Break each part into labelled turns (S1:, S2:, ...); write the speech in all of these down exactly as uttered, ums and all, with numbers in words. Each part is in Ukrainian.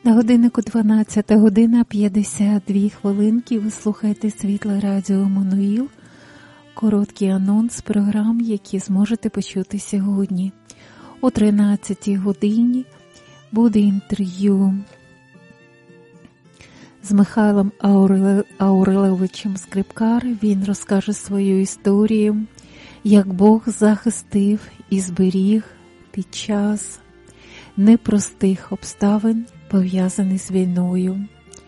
S1: На годиннику дванадцята година п'ятдесят дві хвилинки. Ви слухаєте Світле Радіо Еммануїл. Короткий анонс програм, які зможете почути сьогодні. О тринадцятій годині буде інтерв'ю з Михайлом Ауреловичем Скрипкар. Він розкаже свою історію, як Бог захистив і зберіг під час непростих обставин, пов'язаних з війною.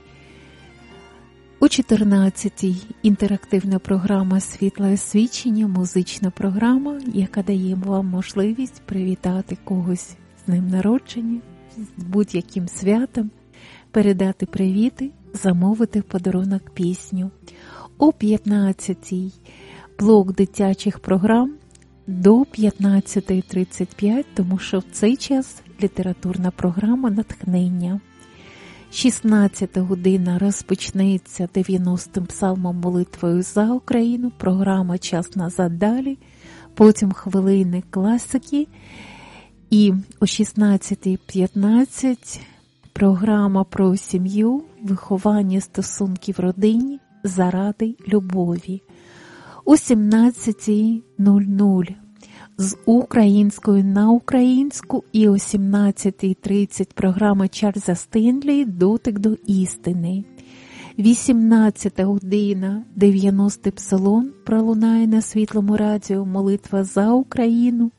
S1: О чотирнадцятій інтерактивна програма «Світле освічення», музична програма, яка дає вам можливість привітати когось з днем народження, з будь-яким святом, передати привіти, замовити в подарунок пісню. О п'ятнадцятій блок дитячих програм до п'ятнадцята тридцять п'ять, тому що в цей час літературна програма «Натхнення». шістнадцята година розпочнеться дев'яностим псалмом молитвою за Україну, програма «Час назад далі», потім хвилини класики, і о шістнадцята п'ятнадцять програма про сім'ю, виховання стосунків в родині заради любові. О сімнадцята нуль нуль з української на українську і о сімнадцята тридцять програма Чарльза Стенлі «Дотик до істини». вісімнадцята година дев'яностий псалом пролунає на Світлому радіо, молитва за Україну.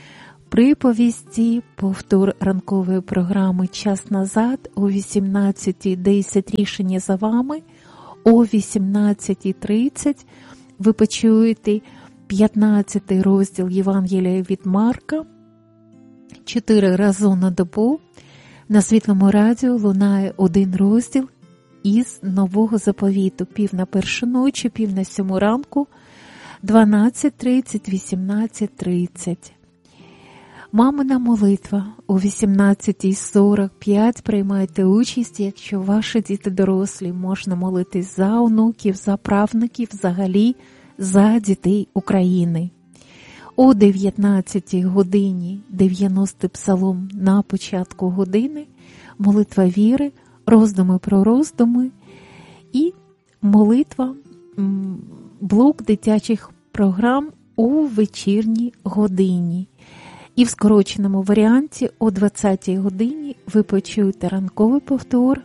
S1: Приповісті, повтор ранкової програми «Час назад» о вісімнадцята десять рішення за вами. О вісімнадцята тридцять ви почуєте п'ятнадцятий розділ Євангелія від Марка. Чотири рази на добу на Світлому радіо лунає один розділ із Нового заповіту. Пів на першу ночі, пів на сьому ранку, дванадцять тридцять, вісімнадцять тридцять. Мамина молитва о вісімнадцята сорок п'ять. Приймайте участь, якщо ваші діти дорослі. Можна молитись за онуків, за правнуків, взагалі за дітей України. О дев'ятнадцятій годині дев'яностий псалом на початку години, молитва віри, роздуми про роздуми і молитва, блок дитячих програм у вечірній годині. І в скороченому варіанті о двадцятій годині ви почуєте ранковий повтор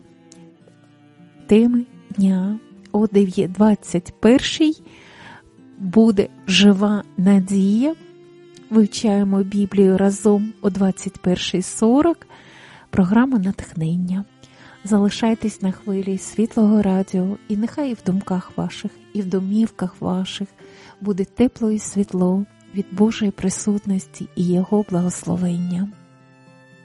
S1: теми дня. О двадцять першій буде «Жива надія». Вивчаємо Біблію разом о двадцять перша сорок. Програма «Натхнення». Залишайтесь на хвилі Світлого радіо, і нехай і в думках ваших, і в домівках ваших буде тепло і світло від Божої присутності і Його благословення.